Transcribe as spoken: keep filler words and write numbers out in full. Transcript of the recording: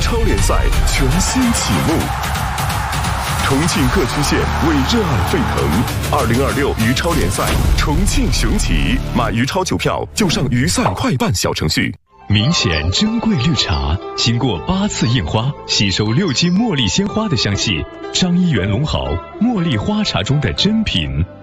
超联赛全新启幕。重庆各区县为热爱沸腾。二零二六渝超联赛，重庆雄起，买渝超球票就上渝赛快办小程序。 明显珍贵绿茶，经过八次印花，吸收六斤茉莉鲜花的香气。张一元龙好，茉莉花茶中的珍品。